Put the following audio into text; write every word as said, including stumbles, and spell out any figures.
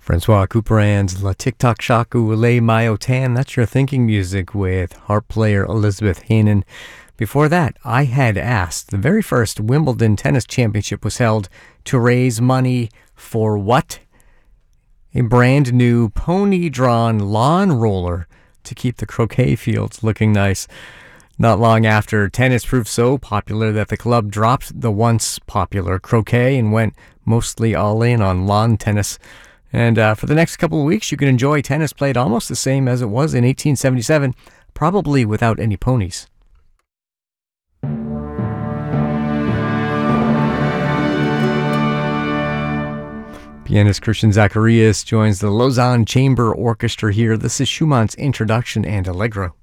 Francois Couperand's La Tic Tac Shaku Le Mayo Tan. That's your thinking music with harp player Elizabeth Hanen. Before that, I Had Asked. The very first Wimbledon Tennis Championship was held to raise money for what? A brand new pony-drawn lawn roller to keep the croquet fields looking nice. Not long after, tennis proved so popular that the club dropped the once popular croquet and went mostly all in on lawn tennis. And uh, for the next couple of weeks, you can enjoy tennis played almost the same as it was in eighteen seventy-seven, probably without any ponies. Pianist Christian Zacharias joins the Lausanne Chamber Orchestra here. This is Schumann's Introduction and Allegro.